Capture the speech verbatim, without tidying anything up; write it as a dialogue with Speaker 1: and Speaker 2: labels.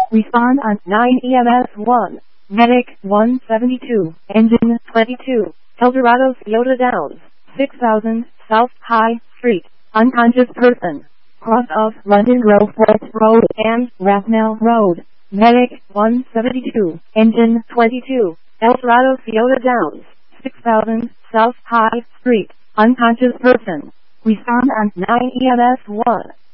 Speaker 1: Respond on nine E M S one. Medic one seventy-two. Engine twenty-two. Eldorado Toyota Downs. six thousand South High Street. Unconscious person. Cross of London Grove West Road and Rathmell Road. Medic one seventy-two. Engine twenty-two. Eldorado Toyota Downs. six thousand South High Street. Unconscious person. Respond on nine E M S one.